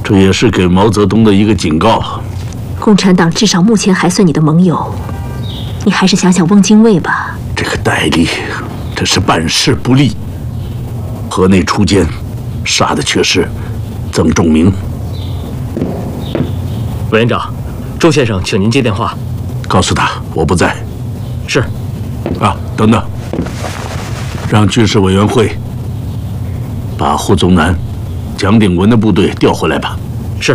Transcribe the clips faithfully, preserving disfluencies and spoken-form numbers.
这也是给毛泽东的一个警告。 共产党至少目前还算你的盟友，你还是想想汪精卫吧。 这个戴笠，这是办事不力，河内出奸，杀的却是曾仲明。 委员长，周先生，请您接电话。 告诉他我不在。 是。 啊，等等，让军事委员会把胡宗南、蒋鼎文的部队调回来吧。 是。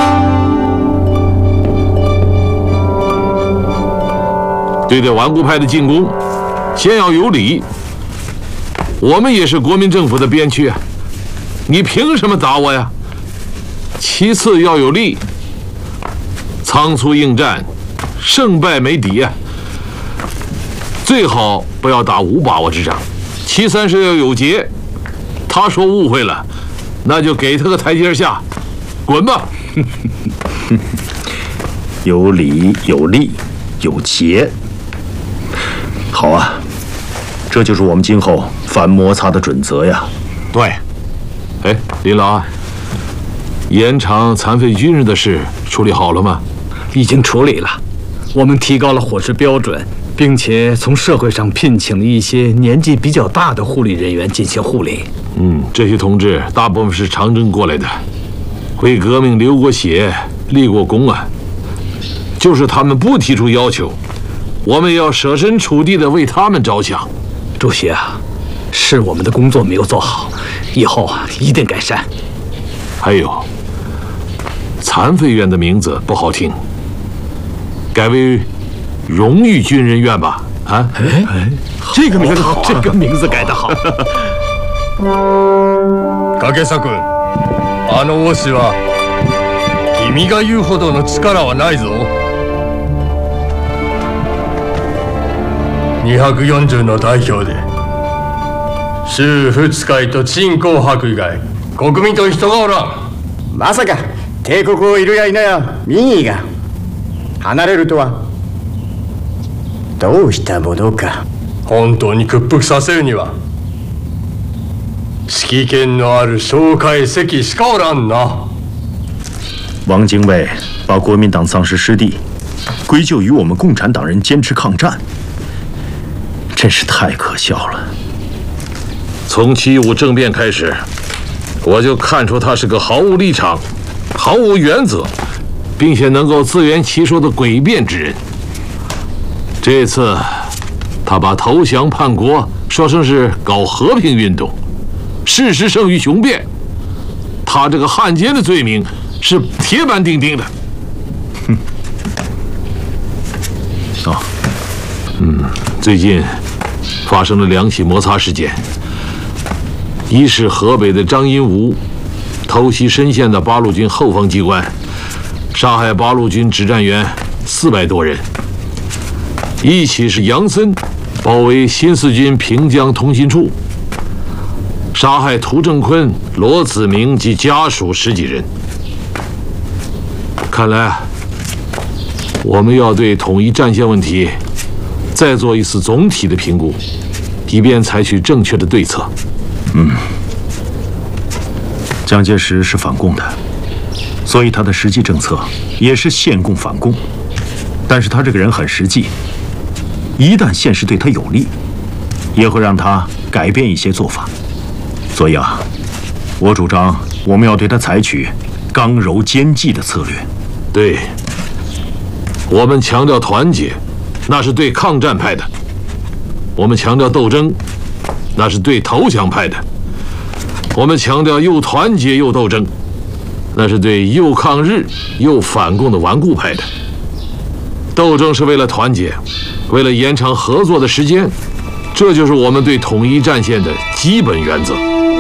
对待顽固派的进攻，先要有理。我们也是国民政府的边区啊，你凭什么打我呀？其次要有力，仓促应战，胜败没底啊。最好不要打无把握之仗。其三是要有节，他说误会了，那就给他个台阶下，滚吧。 有理有利有节。好啊，这就是我们今后反摩擦的准则呀。 对，哎，林老啊，延长残废军人的事处理好了吗？ 已经处理了，我们提高了伙食标准，并且从社会上聘请了一些年纪比较大的护理人员进行护理。 嗯，这些同志大部分是长征过来的，为革命流过血、立过功啊。就是他们不提出要求，我们要设身处地的为他们着想。 主席啊，是我们的工作没有做好，以后啊一定改善。 还有，残废院的名字不好听，改为荣誉军人院吧？啊， 哎哎，这个名字好，这个名字改得好。 影佐君、あのオスは君が言うほどの力はないぞ。にひゃくよんじゅうの代表で週二日と鎮江博以外国民と人がおらん。 まさか帝国をいるやいなや民意が離れるとはどうしたものか。 本当に屈服させるには指揮権のある蒋介石しかおらんな。 汪精卫把国民党丧失失地归咎于我们共产党人坚持抗战，真是太可笑了。 从七五政变开始，我就看出他是个毫无立场、毫无原则，并且能够自圆其说的诡辩之人。这次，他把投降叛国说成是搞和平运动，事实胜于雄辩。他这个汉奸的罪名是铁板钉钉的。 哼。哦， 嗯，最近发生了两起摩擦事件。一是河北的张荫吾偷袭深县的八路军后方机关，杀害八路军指战员四百多人；一起是杨森包围新四军平江通信处，杀害涂正坤、罗子明及家属十几人。看来我们要对统一战线问题再做一次总体的评估，以便采取正确的对策。 嗯，蒋介石是反共的，所以他的实际政策也是限共反共。但是他这个人很实际，一旦现实对他有利，也会让他改变一些做法。所以啊，我主张我们要对他采取刚柔兼济的策略。 对，我们强调团结，那是对抗战派的；我们强调斗争，那是对投降派的；我们强调又团结又斗争，那是对又抗日又反共的顽固派的。斗争是为了团结，为了延长合作的时间，这就是我们对统一战线的基本原则。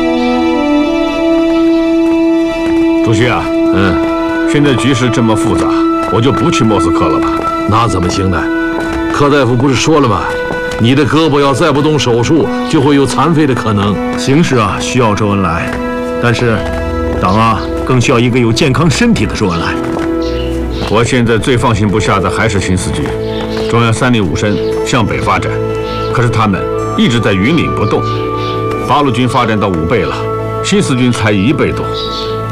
主席啊， 嗯， 现在局势这么复杂，我就不去莫斯科了吧？ 那怎么行呢？柯大夫不是说了吗？你的胳膊要再不动手术，就会有残废的可能。 形势啊，需要周恩来，但是党啊，更需要一个有健康身体的周恩来。 我现在最放心不下的还是新四军，中央三令五申向北发展，可是他们一直在云岭不动。八路军发展到五倍了，新四军才一倍多，